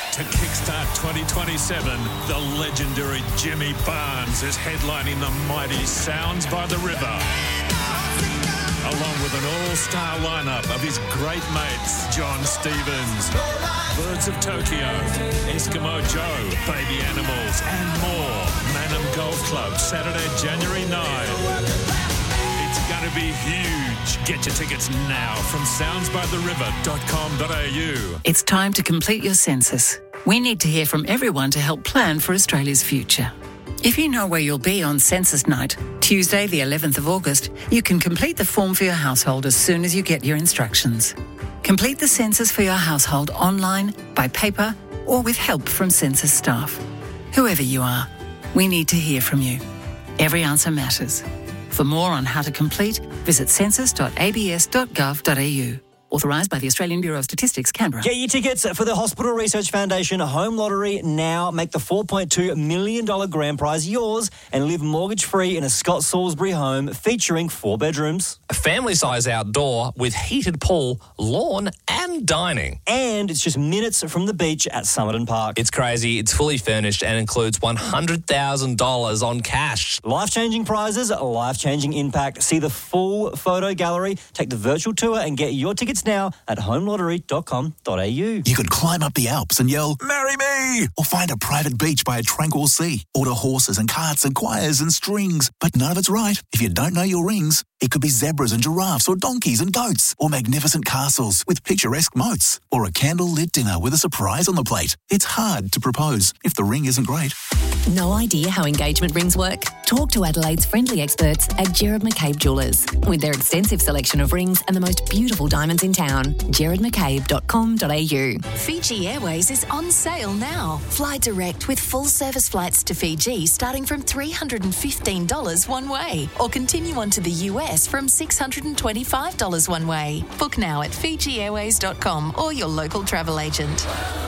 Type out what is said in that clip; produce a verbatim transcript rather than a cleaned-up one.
To kickstart twenty twenty-seven, the legendary Jimmy Barnes is headlining the mighty Sounds by the River, along with an all-star lineup of his great mates, John Stevens, Birds of Tokyo, Eskimo Joe, Baby Animals, and more. Manham Golf Club, Saturday, January ninth. It's going to be huge. Get your tickets now from sounds by the river dot com dot a u. It's time to complete your census. We need to hear from everyone to help plan for Australia's future. If you know where you'll be on census night, Tuesday the eleventh of August, you can complete the form for your household as soon as you get your instructions. Complete the census for your household online, by paper, or with help from census staff. Whoever you are, we need to hear from you. Every answer matters. For more on how to complete, visit census dot a b s dot gov dot a u. Authorised by the Australian Bureau of Statistics, Canberra. Get your tickets for the Hospital Research Foundation Home Lottery now. Make the four point two million dollars grand prize yours and live mortgage-free in a Scott Salisbury home featuring four bedrooms. A family-size outdoor with heated pool, lawn and dining. And it's just minutes from the beach at Summerton Park. It's crazy. It's fully furnished and includes one hundred thousand dollars on cash. Life-changing prizes, life-changing impact. See the full photo gallery, take the virtual tour and get your tickets now at home lottery dot com dot a u. You could climb up the Alps and yell, "Marry me!" Or find a private beach by a tranquil sea. Order horses and carts and choirs and strings. But none of it's right if you don't know your rings. It could be zebras and giraffes or donkeys and goats or magnificent castles with picturesque moats or a candle-lit dinner with a surprise on the plate. It's hard to propose if the ring isn't great. No idea how engagement rings work? Talk to Adelaide's friendly experts at Gerard McCabe Jewellers. With their extensive selection of rings and the most beautiful diamonds in town. gerard mccabe dot com dot a u. Fiji Airways is on sale now. Fly direct with full service flights to Fiji starting from three hundred fifteen dollars one way, or continue on to the U S from six hundred twenty-five dollars one way. Book now at fiji airways dot com or your local travel agent.